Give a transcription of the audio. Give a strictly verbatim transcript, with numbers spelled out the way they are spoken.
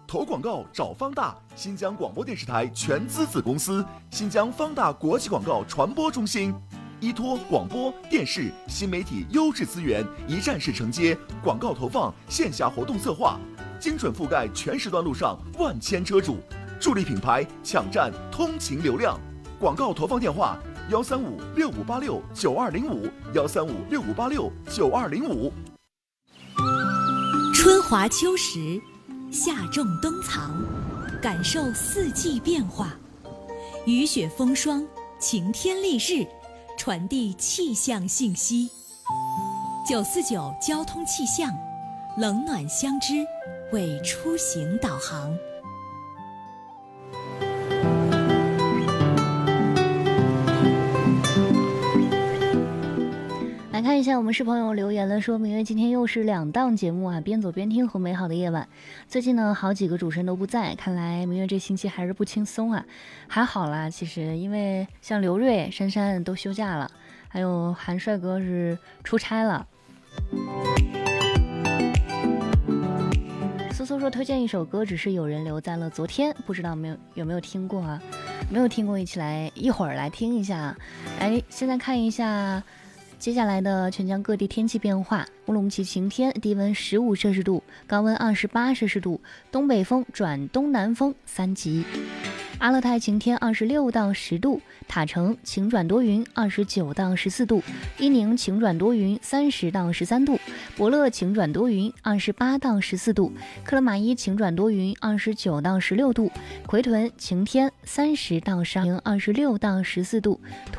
投广告找方大，新疆广播电视台全资子公司，新疆方大国际广告传播中心，依托广播电视新媒体优质资源，一站式承接广告投放、线下活动策划，精准覆盖全时段路上万千车主，助力品牌抢占通勤流量。广告投放电话：幺三五六五八六九二零五，幺三五六五八六九二零五。 春华秋实，夏种冬藏，感受四季变化，雨雪风霜，晴天丽日，传递气象信息。九四九交通气象，冷暖相知，为出行导航。 来看一下我们是朋友留言了，说明月今天又是两档节目啊，边走边听和美好的夜晚。最近呢好几个主持人都不在，看来明月这星期还是不轻松啊。还好啦，其实因为像刘瑞、珊珊都休假了，还有韩帅哥是出差了。苏苏说推荐一首歌，只是有人留在了昨天，不知道没有有没有听过啊？没有听过，一起来一会儿来听一下。哎，现在看一下接下来的全疆各地天气变化：乌鲁木齐晴天，低温十五摄氏度，高温二十八摄氏度，东北风转东南风三级；阿勒泰晴天，二十六到十度；塔城晴转多云，二十九到十四度；伊宁晴转多云，三十到十三度；博乐晴转多云，二十八到十四度；克勒玛依晴转多云，二十九到十六度；奎屯晴天，三十到十二，二十六到十四度。